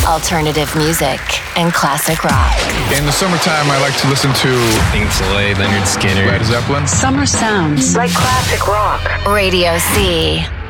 alternative music, and classic rock. In the summertime, I like to listen to Pink Floyd, Leonard Skinner, Led Zeppelin. Summer sounds Like classic rock. Radio C.